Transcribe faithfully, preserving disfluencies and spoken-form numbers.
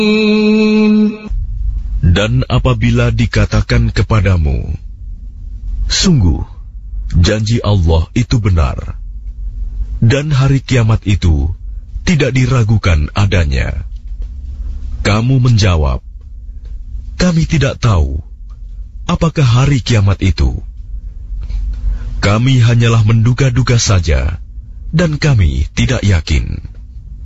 Dan apabila dikatakan kepadamu, sungguh, janji Allah itu benar, dan hari kiamat itu tidak diragukan adanya, kamu menjawab, kami tidak tahu apakah hari kiamat itu. Kami hanyalah menduga-duga saja, dan kami tidak yakin.